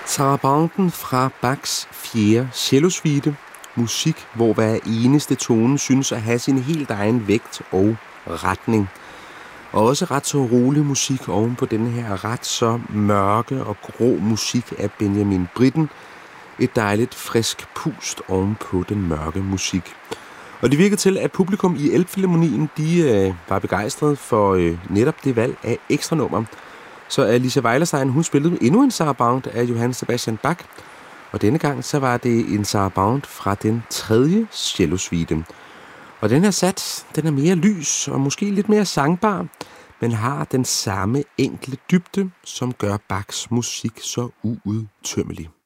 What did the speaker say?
Sarabanden fra Bachs 4. cellosuite. Musik, hvor hver eneste tone synes at have sin helt egen vægt og retning. Og også ret så rolig musik oven på denne her ret så mørke og grå musik af Benjamin Britten. Et dejligt frisk pust oven på den mørke musik. Og det virkede til, at publikum i Elbphilharmonien, de var begejstret for netop det valg af ekstra nummer. Så Alicia Weilerstein, hun spillede endnu en Sarabande af Johann Sebastian Bach. Og denne gang, så var det en Sarabande fra den 3. cellosuite. Og den her sats, den er mere lys og måske lidt mere sangbar, men har den samme enkle dybde, som gør Bachs musik så uudtømmelig.